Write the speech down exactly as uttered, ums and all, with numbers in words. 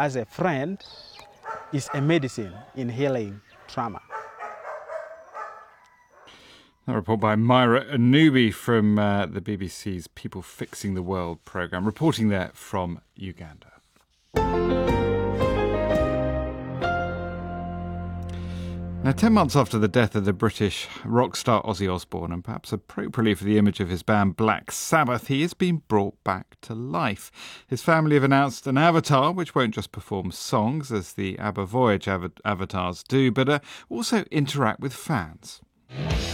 as a friend is a medicine in healing trauma. A report by Myra Anubi from uh, the B B C's People Fixing the World programme, reporting there from Uganda. Now, ten months after the death of the British rock star Ozzy Osbourne, and perhaps appropriately for the image of his band Black Sabbath, he has been brought back to life. His family have announced an avatar which won't just perform songs, as the ABBA Voyage av- avatars do, but uh, also interact with fans.